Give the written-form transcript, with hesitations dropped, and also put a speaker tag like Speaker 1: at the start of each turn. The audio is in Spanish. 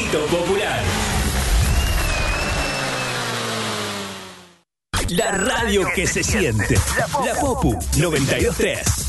Speaker 1: Grito Popular. La radio que se siente. La Popu 92.3.